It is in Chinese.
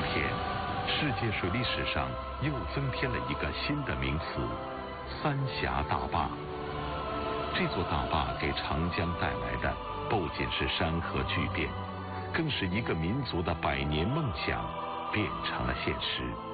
天，世界水利史上又增添了一个新的名词——三峡大坝。这座大坝给长江带来的不仅是山河巨变，更是一个民族的100年梦想变成了现实。